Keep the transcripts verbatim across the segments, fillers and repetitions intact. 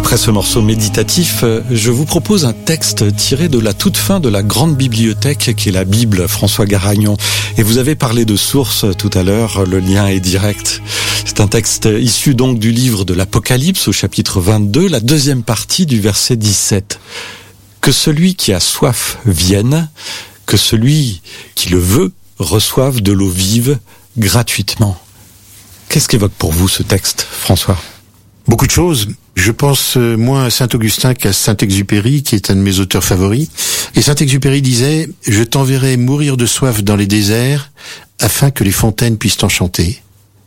Après ce morceau méditatif, je vous propose un texte tiré de la toute fin de la grande bibliothèque qui est la Bible, François Garagnon. Et vous avez parlé de sources tout à l'heure, le lien est direct. C'est un texte issu donc du livre de l'Apocalypse au chapitre vingt-deux, la deuxième partie du verset dix-sept. Que celui qui a soif vienne, que celui qui le veut reçoive de l'eau vive gratuitement. Qu'est-ce qu'évoque pour vous ce texte, François ? Beaucoup de choses. Je pense moins à Saint-Augustin qu'à Saint-Exupéry, qui est un de mes auteurs favoris. Et Saint-Exupéry disait « Je t'enverrai mourir de soif dans les déserts, afin que les fontaines puissent t'enchanter ».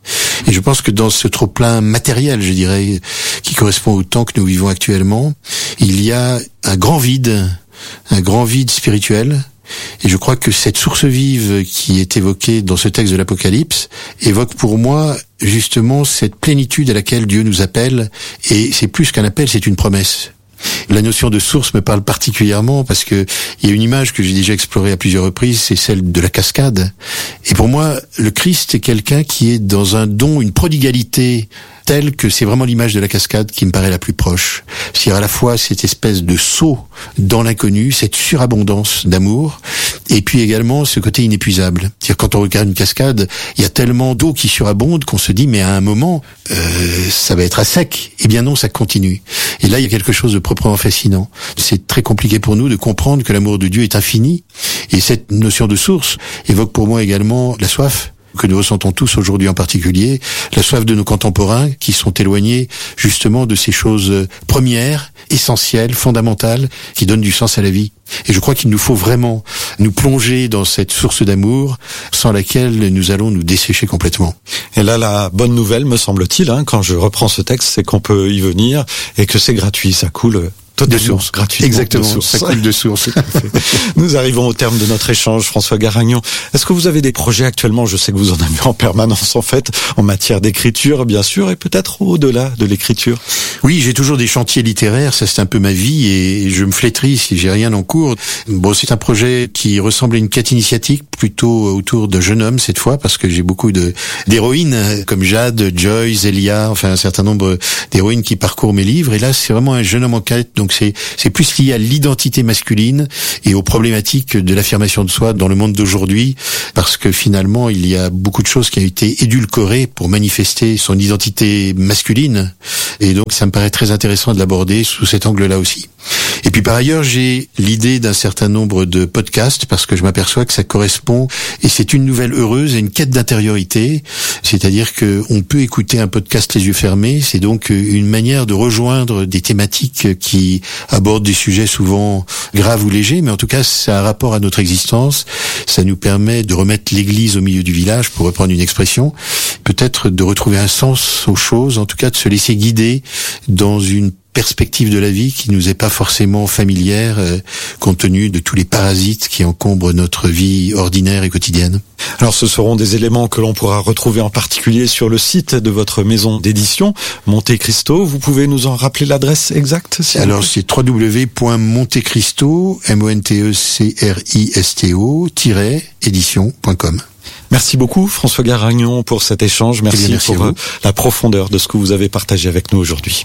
Et je pense que dans ce trop-plein matériel, je dirais, qui correspond au temps que nous vivons actuellement, il y a un grand vide, un grand vide spirituel. Et je crois que cette source vive qui est évoquée dans ce texte de l'Apocalypse évoque pour moi justement cette plénitude à laquelle Dieu nous appelle. Et c'est plus qu'un appel, c'est une promesse. La notion de source me parle particulièrement parce que il y a une image que j'ai déjà explorée à plusieurs reprises, c'est celle de la cascade. Et pour moi, le Christ est quelqu'un qui est dans un don, une prodigalité telle que c'est vraiment l'image de la cascade qui me paraît la plus proche. C'est à la fois cette espèce de saut dans l'inconnu, cette surabondance d'amour, et puis également ce côté inépuisable. C'est-à-dire quand on regarde une cascade, il y a tellement d'eau qui surabonde qu'on se dit mais à un moment, euh, ça va être à sec. Eh bien non, ça continue. Et là, il y a quelque chose de proprement fascinant. C'est très compliqué pour nous de comprendre que l'amour de Dieu est infini. Et cette notion de source évoque pour moi également la soif que nous ressentons tous aujourd'hui en particulier, la soif de nos contemporains qui sont éloignés justement de ces choses premières, essentielles, fondamentales, qui donnent du sens à la vie. Et je crois qu'il nous faut vraiment nous plonger dans cette source d'amour sans laquelle nous allons nous dessécher complètement. Et là, la bonne nouvelle, me semble-t-il, hein, quand je reprends ce texte, c'est qu'on peut y venir et que c'est gratuit, ça coule de source, gratuitement. Exactement, de source. Ça coule de source. Nous arrivons au terme de notre échange, François Garagnon. Est-ce que vous avez des projets actuellement ? Je sais que vous en avez en permanence, en fait, en matière d'écriture, bien sûr, et peut-être au-delà de l'écriture. Oui, j'ai toujours des chantiers littéraires, ça c'est un peu ma vie, et je me flétris si j'ai rien en cours. Bon, c'est un projet qui ressemble à une quête initiatique, plutôt autour de jeunes hommes cette fois, parce que j'ai beaucoup de d'héroïnes, comme Jade, Joyce, Elia, enfin un certain nombre d'héroïnes qui parcourent mes livres, et là c'est vraiment un jeune homme en quête, donc c'est c'est plus lié à l'identité masculine et aux problématiques de l'affirmation de soi dans le monde d'aujourd'hui, parce que finalement il y a beaucoup de choses qui ont été édulcorées pour manifester son identité masculine, et donc ça me paraît très intéressant de l'aborder sous cet angle-là aussi. Et puis par ailleurs, j'ai l'idée d'un certain nombre de podcasts parce que je m'aperçois que ça correspond, et c'est une nouvelle heureuse et une quête d'intériorité, c'est-à-dire que on peut écouter un podcast les yeux fermés, c'est donc une manière de rejoindre des thématiques qui abordent des sujets souvent graves ou légers, mais en tout cas ça a un rapport à notre existence, ça nous permet de remettre l'église au milieu du village, pour reprendre une expression, peut-être de retrouver un sens aux choses, en tout cas de se laisser guider dans une perspective de la vie qui nous est pas forcément familière, euh, compte tenu de tous les parasites qui encombrent notre vie ordinaire et quotidienne. Alors ce seront des éléments que l'on pourra retrouver en particulier sur le site de votre maison d'édition, Monte Cristo. Vous pouvez nous en rappeler l'adresse exacte ? Alors c'est w w w point montecristo, M O N T E C R I S T O, édition point com. Merci beaucoup François Garagnon pour cet échange. Merci, bien, merci pour la profondeur de ce que vous avez partagé avec nous aujourd'hui.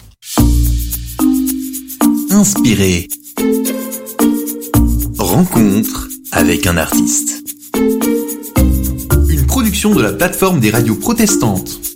Inspiré. Rencontre avec un artiste. Une production de la plateforme des radios protestantes.